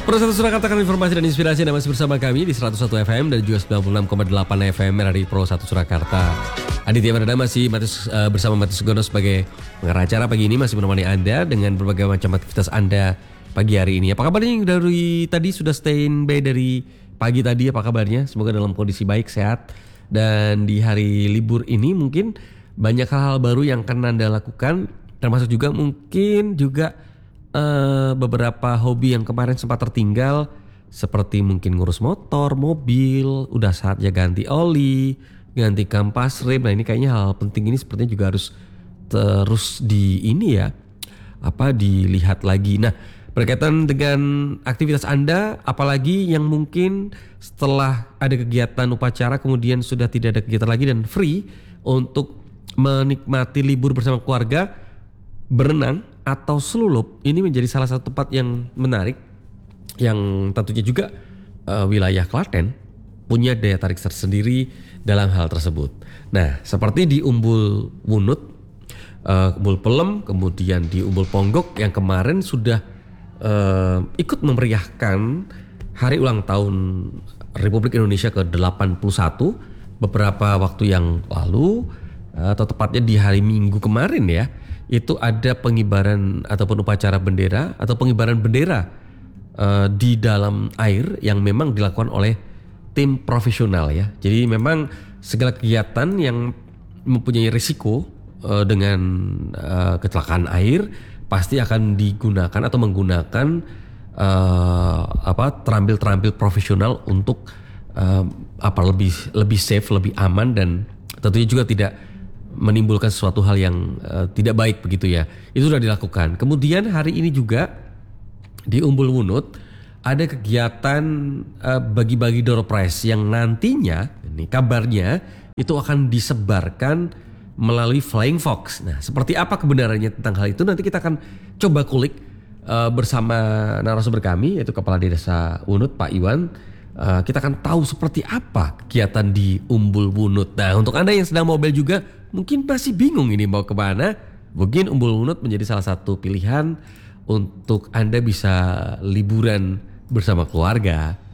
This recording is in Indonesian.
Pro 1 Surakarta, informasi dan inspirasi Anda masih bersama kami di 101 FM dan juga 96,8 FM dari Pro 1 Surakarta. Aditya Pradana masih bersama Matius Gono sebagai pengarah acara pagi ini, masih menemani Anda dengan berbagai macam aktivitas Anda pagi hari ini. Apa kabarnya yang dari tadi sudah standby dari pagi tadi? Apa kabarnya? Semoga dalam kondisi baik, sehat. Dan di hari libur ini mungkin banyak hal-hal baru yang akan Anda lakukan, termasuk juga mungkin juga beberapa hobi yang kemarin sempat tertinggal, seperti mungkin ngurus motor, mobil, udah saatnya ganti oli, ganti kampas rem. Nah ini kayaknya hal penting ini sepertinya juga harus terus dilihat lagi. Nah, berkaitan dengan aktivitas Anda, apalagi yang mungkin setelah ada kegiatan upacara kemudian sudah tidak ada kegiatan lagi dan free untuk menikmati libur bersama keluarga, berenang atau selulup, ini menjadi salah satu tempat yang menarik, yang tentunya juga wilayah Klaten punya daya tarik tersendiri dalam hal tersebut. Nah, seperti di Umbul Wunut, Umbul Pelem, kemudian di Umbul Ponggok yang kemarin sudah ikut memeriahkan hari ulang tahun Republik Indonesia ke-81 beberapa waktu yang lalu, atau tepatnya di hari Minggu kemarin ya. Itu ada pengibaran ataupun upacara bendera atau pengibaran bendera di dalam air yang memang dilakukan oleh tim profesional ya. Jadi memang segala kegiatan yang mempunyai risiko dengan kecelakaan air pasti akan digunakan atau menggunakan terampil-terampil profesional untuk lebih safe, lebih aman, dan tentunya juga tidak menimbulkan sesuatu hal yang tidak baik begitu ya. Itu sudah dilakukan. Kemudian hari ini juga di Umbul Wunut ada kegiatan bagi-bagi door prize yang nantinya ini kabarnya itu akan disebarkan melalui Flying Fox. Nah, seperti apa kebenarannya tentang hal itu nanti kita akan coba kulik bersama narasumber kami, yaitu Kepala Desa Wunut Pak Iwan. Kita akan tahu seperti apa kegiatan di Umbul Wunut. Nah, untuk Anda yang sedang mobile juga mungkin masih bingung ini mau kemana, mungkin Umbul Wunut menjadi salah satu pilihan untuk Anda bisa liburan bersama keluarga,